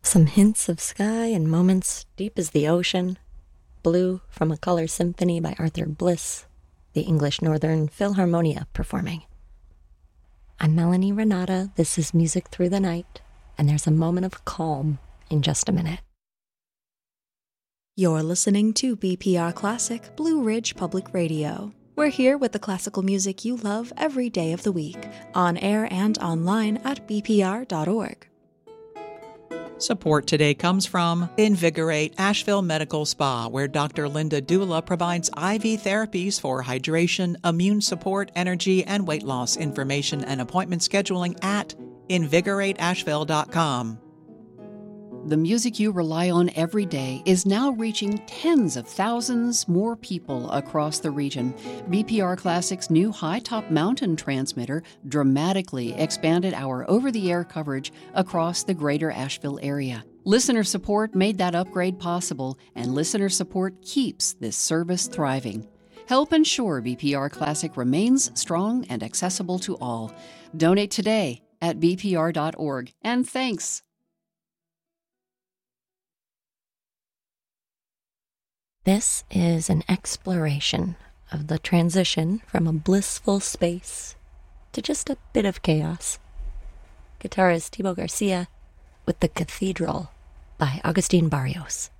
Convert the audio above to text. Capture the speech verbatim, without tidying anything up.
Some hints of sky and moments deep as the ocean. Blue from a Color Symphony by Arthur Bliss, the English Northern Philharmonia performing. I'm Melanie Renata. This is Music Through the Night, and there's a moment of calm in just a minute. You're listening to B P R Classic Blue Ridge Public Radio. We're here with the classical music you love every day of the week, on air and online at b p r dot org. Support today comes from Invigorate Asheville Medical Spa, where Doctor Linda Dula provides I V therapies for hydration, immune support, energy, and weight loss. Information and appointment scheduling at invigorate asheville dot com. The music you rely on every day is now reaching tens of thousands more people across the region. B P R Classic's new high-top mountain transmitter dramatically expanded our over-the-air coverage across the greater Asheville area. Listener support made that upgrade possible, and listener support keeps this service thriving. Help ensure B P R Classic remains strong and accessible to all. Donate today at b p r dot org, and thanks. This is an exploration of the transition from a blissful space to just a bit of chaos. Guitarist Thibaut Garcia with The Cathedral by Agustin Barrios.